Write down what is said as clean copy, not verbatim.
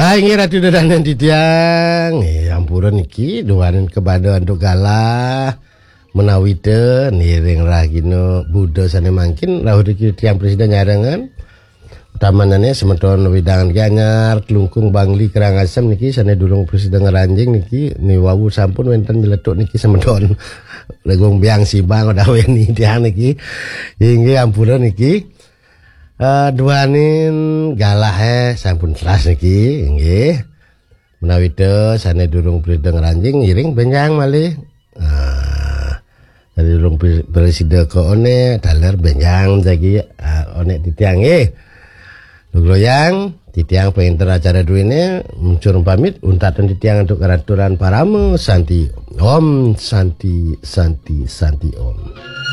Ingi ratu dan titiang ampuran iki duanin kepada untuk galah menawite niring ragino Buddha sana mangkin rahu iki tiang presiden nyarangan utamanane semeton widangan ganyar kelungkung bangli kerangasem niki sana durung presiden ngeranjing niki ni wawu sampun wenten nyeletuk niki semeton legong biang sibang udah weni tiang niki ingi ampuran niki duanin galah sampun kelas niki nggih menawi teu sane durung presiden ranjing ngiring benjang malih dari durung presiden ko one daler benjang jagi one titiang nggih Lugroyang titiang pengen acara duine muncul pamit untatan titiang untuk aturan paramu santi om santi om.